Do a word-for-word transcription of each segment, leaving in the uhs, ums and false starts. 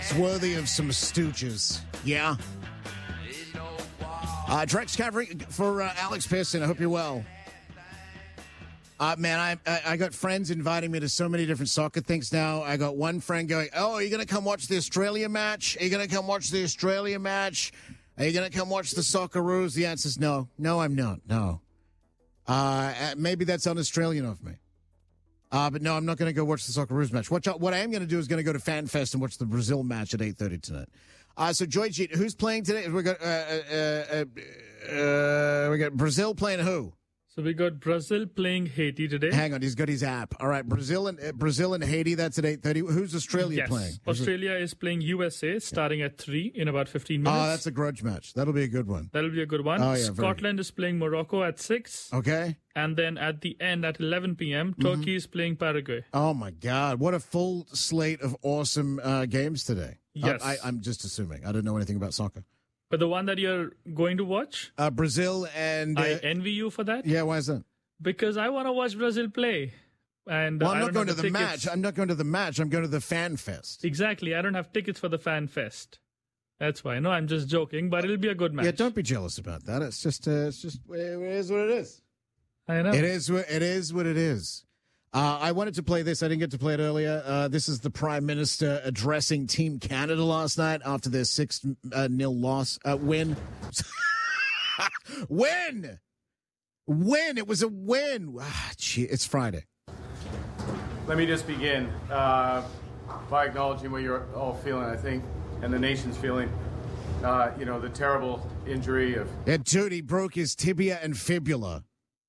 It's worthy of some stooges. Yeah. Uh, Drex covering for uh, Alex Pearson. I hope you're well. Uh, man, I, I I got friends inviting me to so many different soccer things now. I got one friend going, oh, are you going to come watch the Australia match? Are you going to come watch the Australia match? Are you going to come watch the Socceroos? The answer is no. No, I'm not. No. Uh, maybe that's un-Australian of me. Uh, but no, I'm not going to go watch the Socceroos match. What, what I am going to do is going to go to FanFest and watch the Brazil match at eight thirty tonight. Uh, so, Joyjeet, who's playing today? We got uh, uh, uh, uh, we got Brazil playing who? So we got Brazil playing Haiti today. Hang on, he's got his app. All right, Brazil and uh, Brazil and Haiti. That's at eight thirty. Who's Australia yes. playing? Australia is playing U S A starting at three in about fifteen minutes. Oh, that's a grudge match. That'll be a good one. That'll be a good one. Oh, yeah, Scotland is playing Morocco at six. Okay. And then at the end at eleven p.m., Turkey mm-hmm. is playing Paraguay. Oh my God! What a full slate of awesome uh, games today. Yes, I, I, I'm just assuming. I don't know anything about soccer. But the one that you're going to watch, uh, Brazil and uh, I envy you for that. Yeah, why is that? Because I want to watch Brazil play. And well, I'm I not don't going have to the the tickets. match. I'm not going to the match. I'm going to the fan fest. Exactly. I don't have tickets for the fan fest. That's why. No, I'm just joking, but it'll be a good match. Yeah, don't be jealous about that. It's just, uh, it's just, it is what it is. I know. It is what it is. What it is. Uh, I wanted to play this. I didn't get to play it earlier. Uh, this is the Prime Minister addressing Team Canada last night after their six uh, nil loss uh, win. Win. Win! It was a win! Ah, gee, it's Friday. Let me just begin uh, by acknowledging what you're all feeling, I think, and the nation's feeling. Uh, you know, the terrible injury of... And dude, he broke his tibia and fibula.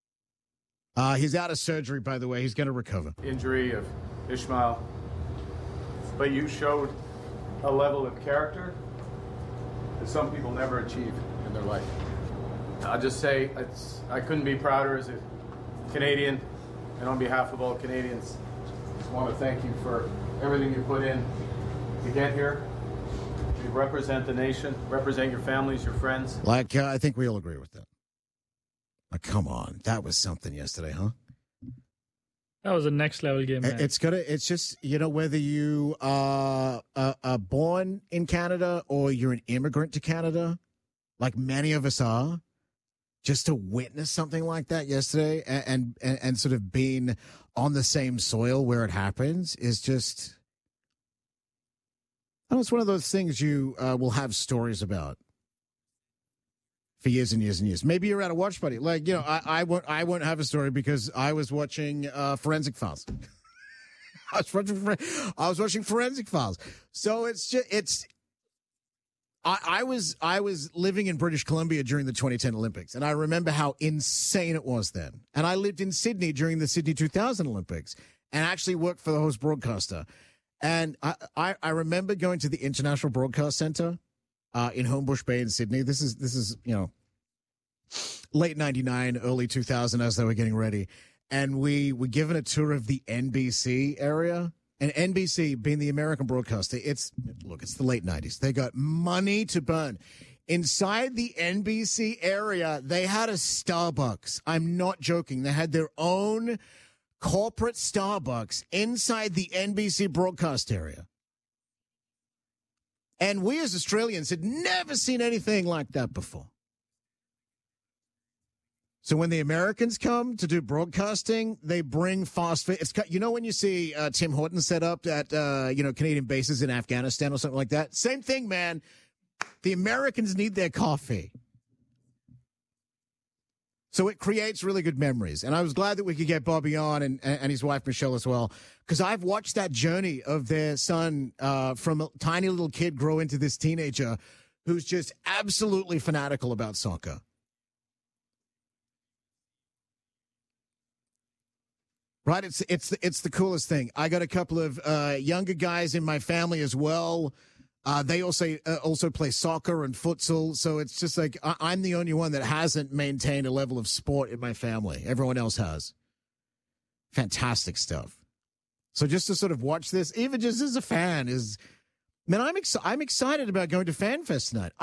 Uh, he's out of surgery, by the way. He's going to recover. Injury of Ismail. But you showed a level of character that some people never achieve in their life. I'll just say it's, I couldn't be prouder as a Canadian, and on behalf of all Canadians, I just want to thank you for everything you put in to get here. You represent the nation, represent your families, your friends. Like, uh, I think we all agree with that. Oh, come on. That was something yesterday, huh? That was a next level game, man. It's gonna. It's just, you know, whether you are uh, uh, born in Canada or you're an immigrant to Canada, like many of us are, just to witness something like that yesterday and, and, and sort of being on the same soil where it happens is just, I know it's one of those things you uh, will have stories about for years and years and years. Maybe you're at a watch party. Like, you know, I, I won't, I won't have a story because I was watching uh, Forensic Files. I was watching, I was watching Forensic Files. So it's just, it's, I, I was I was living in British Columbia during the twenty ten Olympics, and I remember how insane it was then. And I lived in Sydney during the Sydney two thousand Olympics and actually worked for the host broadcaster. And I, I, I remember going to the International Broadcast Centre uh, in Homebush Bay in Sydney. This is, this is you know, late ninety-nine, early two thousand as they were getting ready. And we were given a tour of the N B C area. And N B C, being the American broadcaster, it's, look, it's the late nineties. They got money to burn. Inside the N B C area, they had a Starbucks. I'm not joking. They had their own corporate Starbucks inside the N B C broadcast area. And we as Australians had never seen anything like that before. So when the Americans come to do broadcasting, they bring fast food. It's, you know, when you see uh, Tim Hortons set up at, uh, you know, Canadian bases in Afghanistan or something like that. Same thing, man. The Americans need their coffee. So it creates really good memories. And I was glad that we could get Bobby on and, and his wife, Michelle, as well. Because I've watched that journey of their son uh, from a tiny little kid grow into this teenager who's just absolutely fanatical about soccer. Right, it's it's it's the coolest thing. I got a couple of uh, younger guys in my family as well. Uh, they also uh, also play soccer and futsal, so it's just like I- I'm the only one that hasn't maintained a level of sport in my family. Everyone else has. Fantastic stuff. So just to sort of watch this, even just as a fan, is man, I'm ex- I'm excited about going to FanFest tonight.